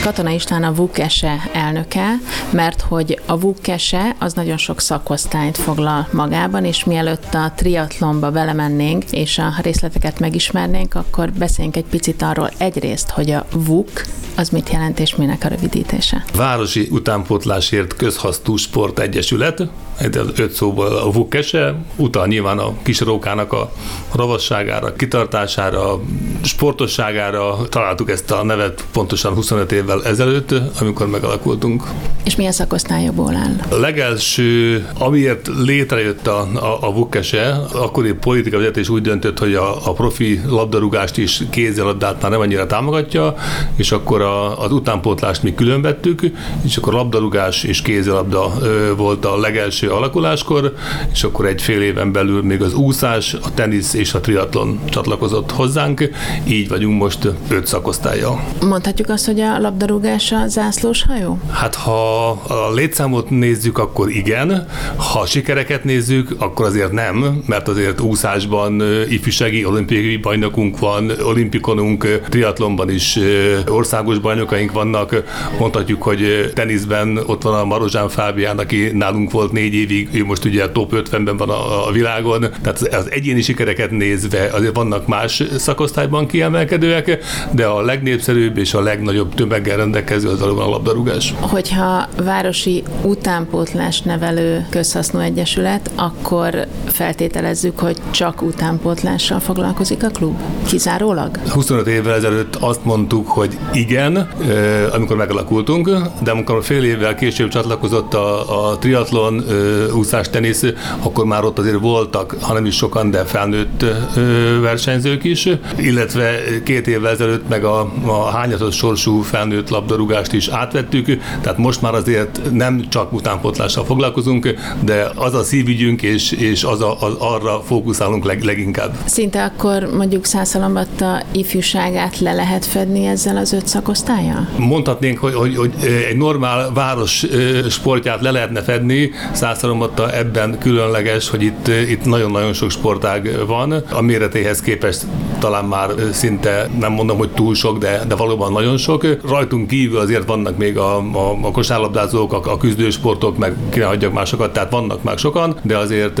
Katona István a VUK-ESE elnöke, mert hogy a VUK-ESE az nagyon sok szakosztályt foglal magában, és mielőtt a triatlonba belemennénk, és a részleteket megismernénk, akkor beszéljünk egy picit arról egyrészt, hogy a VUK az mit jelent, és minek a rövidítése. Városi Utánpótlásért Közhasznú Sportegyesület, 5 szóból a VUK-ESE, utal nyilván a Kisrókának a ravasságára, kitartására, sportosságára. Találtuk ezt a nevet pontosan 25 évvel ezelőtt, amikor megalakultunk. És milyen szakosztályokból áll? A legelső, amiért létrejött a VUK-ESE, akkori politikai vezetés úgy döntött, hogy a profi labdarúgást is, kézilabdát már nem annyira támogatja, és akkor az utánpótlást mi különvettük, és akkor labdarúgás és kézilabda volt a legelső alakuláskor, és akkor egy fél éven belül még az úszás, a tenisz és a triatlon csatlakozott hozzánk, így vagyunk most 5 szakosztállyal. Mondhatjuk azt, hogy a labdarúgás a zászlós hajó? Hát ha a létszámot nézzük, akkor igen, ha a sikereket nézzük, akkor azért nem, mert azért úszásban ifjúsági olimpiai bajnokunk van, olimpikonunk, triatlonban is országos bajnokaink vannak, mondhatjuk, hogy teniszben ott van a Marozsán Fábián, aki nálunk volt 4 évig, ő most ugye a top 50-ben van a világon, tehát az egyéni sikereket nézve azért vannak más szakosztályban kiemelkedőek, de a legnépszerűbb és a legnagyobb tömeggel rendelkező az valóban a labdarúgás. Hogyha városi utánpótlás nevelő közhasznú egyesület, akkor feltételezzük, hogy csak utánpótlással foglalkozik a klub? Kizárólag? 25 évvel ezelőtt azt mondtuk, hogy igen, amikor megalakultunk, de amikor fél évvel később csatlakozott a triatlon, úszás, tenisz, akkor már ott azért voltak, hanem is sokan, de felnőtt versenyzők is, illetve 2 évvel ezelőtt meg a hányatos sorsú felnőtt labdarúgást is átvettük, tehát most már azért nem csak utánpótlással foglalkozunk, de az a szívügyünk, és arra fókuszálunk leginkább. Szinte akkor mondjuk Szászhalombatta ifjúságát le lehet fedni ezzel az 5 szakosztállyal? Mondhatnénk, hogy egy normál város sportját le lehetne fedni, Szászhalombatta ebben különleges, hogy itt nagyon-nagyon sok sportág van. A méretéhez képest talán már szinte nem mondom, hogy túl sok, de valóban nagyon sok. Rajtunk kívül azért vannak még a kosárlabdázók, a küzdősportok, meg ki ne hagyjak másokat, tehát vannak már sokan, de azért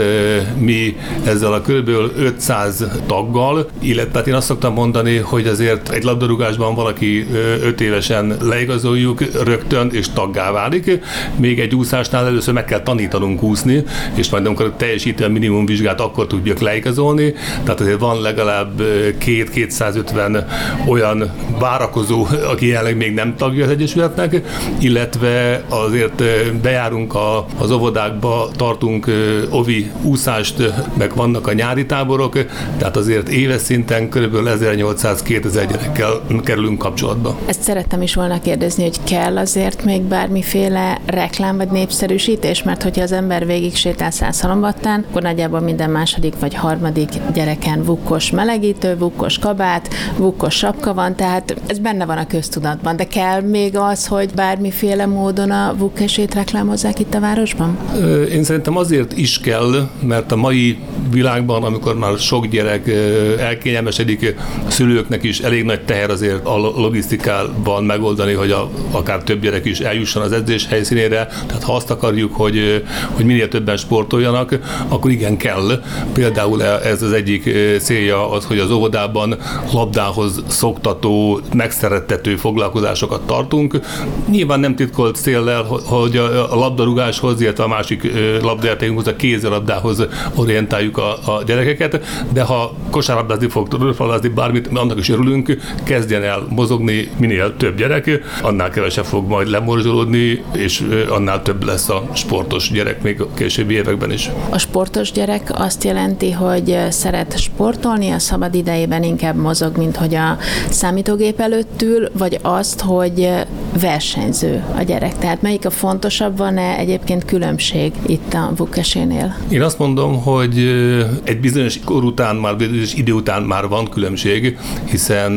mi ezzel a kb. 500 taggal, illetve én azt szoktam mondani, hogy azért egy labdarúgásban valaki 5 évesen leigazoljuk rögtön, és taggá válik. Még egy úszásnál először meg kell tanítanunk úszni, és majd amikor teljesíti a minimum vizsgát, akkor tudjuk leigazolni. Tehát azért van legalább 250 olyan várakozó, aki jelenleg még nem tagja az egyesületnek, illetve azért bejárunk az óvodákba, tartunk ovi úszást, meg vannak a nyári táborok, tehát azért éves szinten kb. 1800-2000 gyerekkel kerülünk kapcsolatba. Ezt szerettem is volna kérdezni, hogy kell azért még bármiféle reklám vagy népszerűsítés, mert hogyha az ember végig sétál Szászhalombattán, akkor nagyjából minden második vagy harmadik gyereken vukkos melegítő, vukkos kabát, vukkos sapka van, tehát ez benne van a köztudatban, de kell még az, hogy bármiféle módon a VUK-esét reklámozzák itt a városban? Én szerintem azért is kell, mert a mai világban, amikor már sok gyerek elkényelmesedik, a szülőknek is elég nagy teher azért a logisztikában megoldani, hogy akár több gyerek is eljusson az edzés helyszínére, tehát ha azt akarjuk, hogy minél többen sportoljanak, akkor igen kell. Például ez az egyik célja az, hogy az óvodában labdához szoktató, megszerettető foglalkozásokat tartunk. Nyilván nem titkolt céllel, hogy a labdarúgáshoz, illetve a másik labdajátékunkhoz, a kézilabdához orientáljuk a gyerekeket, de ha kosárlabdázni fog, röplabdázni bármit, annak is örülünk, kezdjen el mozogni minél több gyerek, annál kevesebb fog majd lemorzsolódni, és annál több lesz a sportos gyerek még a későbbi években is. A sportos gyerek azt jelenti, hogy szeret sportolni, a szabad idejében inkább mozog, mint hogy a számítógép előtt ül, vagy azt, hogy versenyző a gyerek. Tehát melyik a fontosabb, van-e egyébként különbség itt a VUK-esénél? Én azt mondom, hogy egy bizonyos kor után, már bizonyos idő után már van különbség, hiszen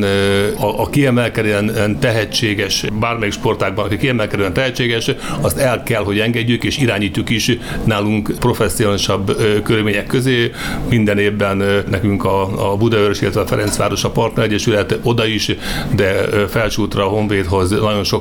a kiemelkedően tehetséges, bármelyik sportágban, aki kiemelkedően tehetséges, azt el kell, hogy engedjük, és irányítjuk is nálunk professzionálisabb körülmények közé. Minden évben nekünk a Budaörs, illetve a Ferencváros a partneregyesület oda is, de Felsőútra, a Honvédhoz nagyon sok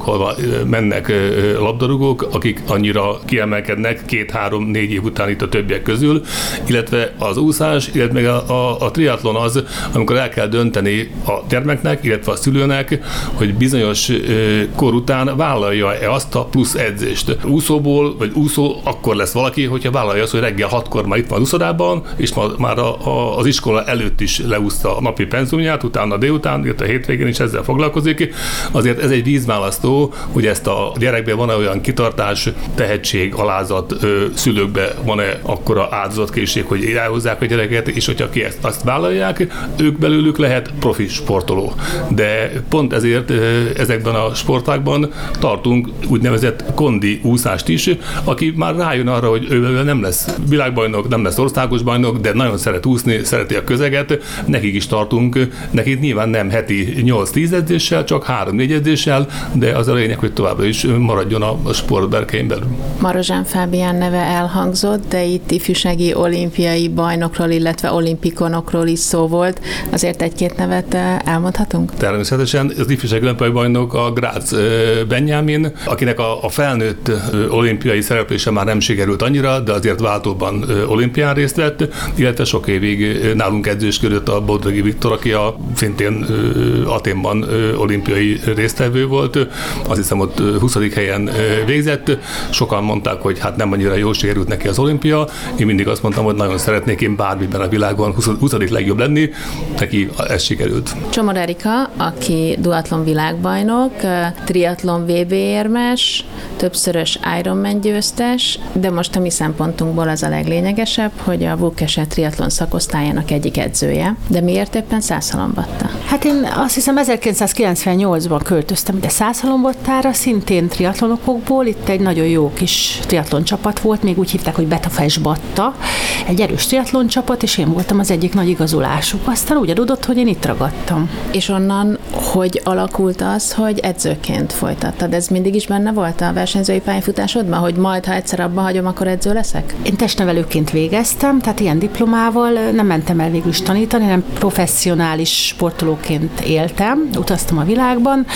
hova mennek labdarúgók, akik annyira kiemelkednek 2-3-4 év után itt a többiek közül, illetve az úszás, illetve meg a triatlon az, amikor el kell dönteni a gyermeknek, illetve a szülőnek, hogy bizonyos kor után vállalja-e azt a plusz edzést. Úszóból, vagy úszó akkor lesz valaki, hogyha vállalja azt, hogy reggel 6-kor már itt van az úszodában, és már az iskola előtt is leúszta a napi penzumját, utána délután, illetve a hétvégén is ezzel foglalkozik. Azért ez egy vízválasztó, hogy ezt a gyerekben van-e olyan kitartás, tehetség, alázat, szülőkben van-e akkora áldozatkészség, hogy elhozzák a gyereket, és hogyha ki azt vállalják, ők belőlük lehet profi sportoló. De pont ezért ezekben a sportákban tartunk úgynevezett kondi úszást is, aki már rájön arra, hogy ő nem lesz világbajnok, nem lesz országos bajnok, de nagyon szeret úszni, szereti a közeget, nekik is tartunk, nekik nyilván nem heti 8-10 edzéssel, csak 3-4 edzéssel, de az a lényeg, hogy továbbra is maradjon a sport berkein belül. Marozsán Fábián neve elhangzott, de itt ifjúsági olimpiai bajnokról, illetve olimpikonokról is szó volt. Azért egy-két nevet elmondhatunk? Természetesen az ifjúsági olimpiai bajnok a Grác Benjamin, akinek a felnőtt olimpiai szereplése már nem sikerült annyira, de azért váltóban olimpián részt vett, illetve sok évig nálunk edzősködött a Bodrogi Viktor, aki szintén Athénban olimpiai résztvevő volt. Azt hiszem, ott 20. helyen végzett. Sokan mondták, hogy hát nem annyira jól sikerült neki az olimpia. Én mindig azt mondtam, hogy nagyon szeretnék én bármiben a világon 20. legjobb lenni. Neki ez sikerült. Csomor Erika, aki duatlon világbajnok, triatlon VB érmes, többszörös Ironman győztes, de most a mi szempontunkból az a leglényegesebb, hogy a Vukkese triatlon szakosztályának egyik edzője. De miért éppen Szászhalombatta? Hát én azt hiszem 1998-ban költöztem ide Szászhalombattára, szintén triatlonokokból. Itt egy nagyon jó kis triatlon csapat volt, még úgy hívták, hogy Betafes Batta. Egy erős triatlon csapat, és én voltam az egyik nagy igazolásuk. Aztán úgy adódott, hogy én itt ragadtam. És onnan hogy alakult az, hogy edzőként folytattad? Ez mindig is benne volt a versenyzői pályafutásodban, hogy majd, ha egyszer abba hagyom, akkor edző leszek? Én testnevelőként végeztem, tehát ilyen diplomával nem mentem el végül is tanítani, hanem professzionális sportolóként éltem, utaztam a világban,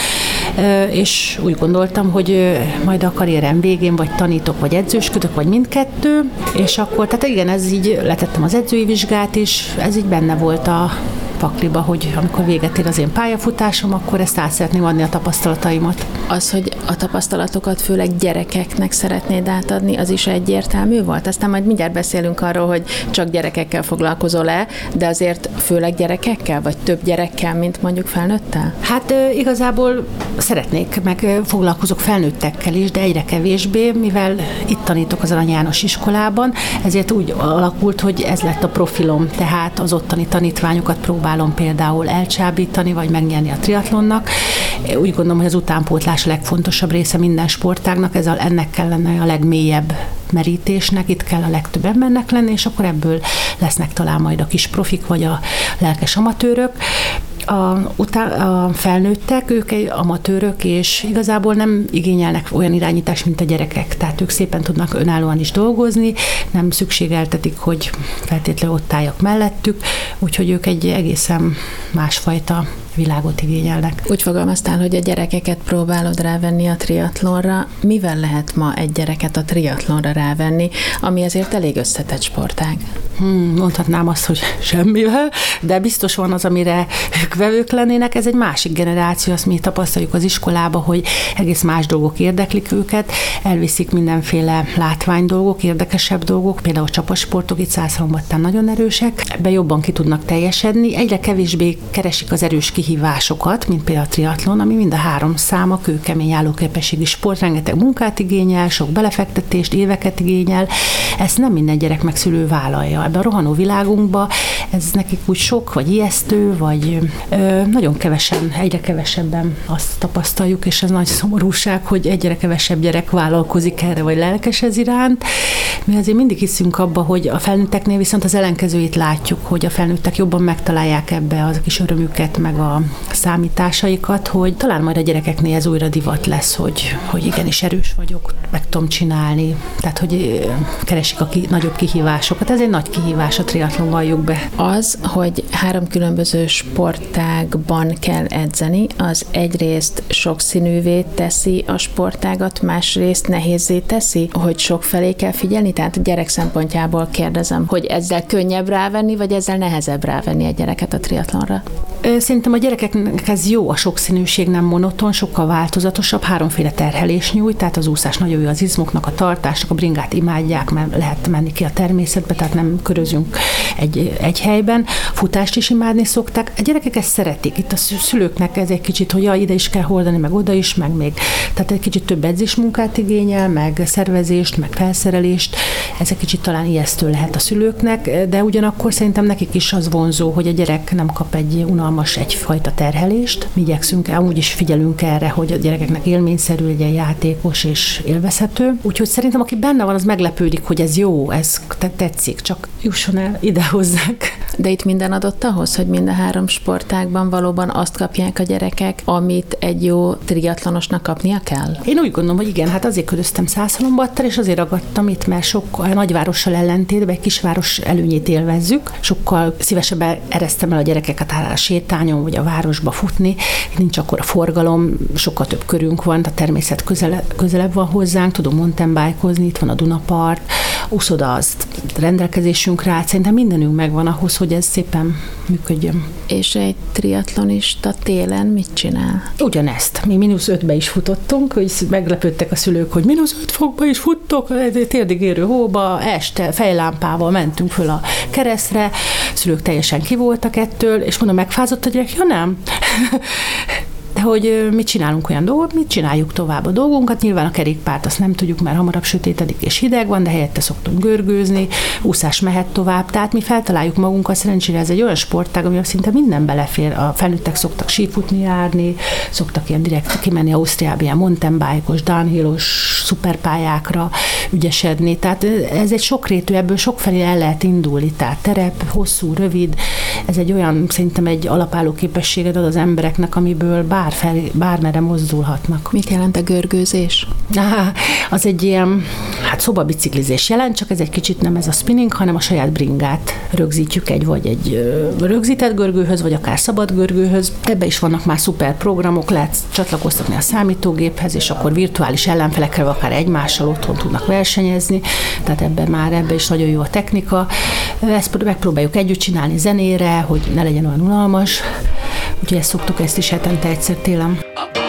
és úgy gondoltam, hogy majd a karrierem végén vagy tanítok, vagy edzősködök, vagy mindkettő, és akkor, tehát igen, ez így letettem az edzői vizsgát is, ez így benne volt a pakliba, hogy amikor véget ér az én pályafutásom, akkor ezt át szeretném adni a tapasztalataimat. Az, hogy a tapasztalatokat főleg gyerekeknek szeretnéd átadni, az is egyértelmű volt? Aztán majd mindjárt beszélünk arról, hogy csak gyerekekkel foglalkozol-e, de azért főleg gyerekekkel, vagy több gyerekkel, mint mondjuk felnőttel? Hát igazából szeretnék, meg foglalkozok felnőttekkel is, de egyre kevésbé, mivel itt tanítok az Arany János iskolában, ezért úgy alakult, hogy ez lett a profilom, tehát az ottani tanítványokat próbálom például elcsábítani, vagy megnyerni a triatlonnak. Úgy gondolom, hogy az utánpótlás a legfontosabb része minden sportágnak, ennek kellene a legmélyebb merítésnek, itt kell a legtöbb embernek lenni, és akkor ebből lesznek talán majd a kis profik, vagy a lelkes amatőrök. A felnőttek, ők amatőrök, és igazából nem igényelnek olyan irányítást, mint a gyerekek. Tehát ők szépen tudnak önállóan is dolgozni, nem szükségeltetik, hogy feltétlenül ott álljak mellettük, úgyhogy ők egy egészen másfajta világot igényelnek. Úgy fogalmaztál, hogy a gyerekeket próbálod rávenni a triatlonra. Mivel lehet ma egy gyereket a triatlonra rávenni, ami azért elég összetett sportág? Mondhatnám azt, hogy semmivel, de biztos van az, amire ők vevők lennének. Ez egy másik generáció, azt mi tapasztaljuk az iskolába, hogy egész más dolgok érdeklik őket, elviszik mindenféle látványdolgok, érdekesebb dolgok, például a csapatsportok itt Szászhalombattán nagyon erősek, ebben jobban ki tudnak teljesedni, egyre kevésbé keresik az erős kihívásokat, mint például a triatlon, ami mind a 3 száma, kőkemény állóképességi sport, rengeteg munkát igényel, sok belefektetést, éveket igényel, ezt nem minden gyerek meg szülő vállalja. Ebben a rohanó világunkban ez nekik úgy sok, vagy ijesztő, vagy nagyon kevesen, egyre kevesebben azt tapasztaljuk, és ez nagy szomorúság, hogy egyre kevesebb gyerek vállalkozik erre, vagy lelkes ez iránt. Mi azért mindig hiszünk abba, hogy a felnőtteknél viszont az ellenkezőjét látjuk, hogy a felnőttek jobban megtalálják ebbe a kis örömüket, meg a számításaikat, hogy talán majd a gyerekeknél ez újra divat lesz, hogy igenis erős vagyok, meg tudom csinálni. Tehát, hogy keresik a nagyobb kihívásokat. Ez egy nagy kihívás a triatlon, valljuk be. Az, hogy 3 különböző sportágban kell edzeni, az egyrészt sokszínűvé teszi a sportágat, másrészt nehézzé teszi, hogy sokfelé kell figyelni? Tehát a gyerek szempontjából kérdezem, hogy ezzel könnyebb rávenni, vagy ezzel nehezebb rávenni a gyereket a triatlonra? Szerintem a gyerekeknek ez jó, a sokszínűség nem monoton, sokkal változatosabb, 3 terhelés nyújt, tehát az úszás nagyon jó az izmoknak, a tartásnak, a bringát imádják, mert lehet menni ki a természetbe, tehát nem körözünk egy helyben. Futást is imádni szokták. A gyerekek ezt szeretik. Itt a szülőknek ez egy kicsit, hogy ide is kell hordani, meg oda is, meg még. Tehát egy kicsit több edzésmunkát igényel, meg szervezést, meg felszerelést. Ez egy kicsit talán ijesztő lehet a szülőknek, de ugyanakkor szerintem nekik is az vonzó, hogy a gyerek nem kap egy unalmas egyfajta terhelést. Mi igyekszünk, amúgy is figyelünk erre, hogy a gyerekeknek élményszerű, legyen játékos és élvezhető. Úgyhogy szerintem, aki benne van, az meglepődik, hogy ez jó, ez tetszik, csak jusson el ide hozzák. De itt minden adott ahhoz, hogy mind a 3 sportágban valóban azt kapják a gyerekek, amit egy jó triatlonosnak kapnia kell? Én úgy gondolom, hogy igen, hát azért köröztem Szászhalombattal, és azért ragadtam itt, mert sokkal nagyvárossal ellentétben egy kisváros előnyét élvezzük. Sokkal szívesebben eresztem el a gyerekeket a sétányon, vagy a városba futni. Nincs akkor a forgalom, sokkal több körünk van, a természet közelebb van hozzánk, tudunk mountainbike-ozni, itt van a Dunapart, úszoda azt rendelkezésünkre állt. Szerintem mindenünk megvan ahhoz, hogy ez szépen működjön. És egy triatlonista télen mit csinál? Ugyanezt. Mi -5-be is futottunk, hogy meglepődtek a szülők, hogy -5 fokba is futtok, térdig érő hóba, este fejlámpával mentünk föl a keresztre, a szülők teljesen ki voltak ettől, és mondom, megfázott a gyerek, ja nem. De hogy mit csinálunk olyan dolgot, mit csináljuk tovább a dolgunkat. Nyilván a kerékpárt azt nem tudjuk, mert hamarabb sötétedik és hideg van, de helyette szoktunk görgőzni, úszás mehet tovább. Tehát mi feltaláljuk magunkat, szerencsére ez egy olyan sportág, amivel szinte minden belefér. A felnőttek szoktak sífutni, járni, szoktak ilyen direkt kimenni Ausztriába, ilyen mountainbike-os, downhill-os szuperpályákra ügyesedni. Tehát ez egy sokrétű, ebből sokfelé el lehet indulni. Tehát terep, hosszú, rövid. Ez egy olyan, szerintem egy alapálló képességet ad az embereknek, amiből bármerre mozdulhatnak. Mit jelent a görgőzés? Az egy ilyen, szobabiciklizés jelent, csak ez egy kicsit nem ez a spinning, hanem a saját bringát rögzítjük egy rögzített görgőhöz, vagy akár szabad görgőhöz. Ebbe is vannak már szuper programok, lehet csatlakoztatni a számítógéphez, és akkor virtuális ellenfelekkel, akár egymással otthon tudnak versenyezni, tehát ebbe is nagyon jó a technika. Ezt megpróbáljuk együtt csinálni zenére, hogy ne legyen olyan unalmas. Úgyhogy ezt szoktuk, ezt is hetente egyszer télen.